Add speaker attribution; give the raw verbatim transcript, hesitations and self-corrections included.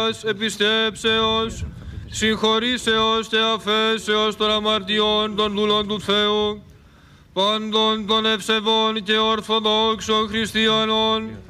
Speaker 1: επιστέψεως, συγχωρήσεως και αφέσεως των αμαρτιών των δούλων του Θεού, πάντων των ευσεβών και ορθοδόξων χριστιανών,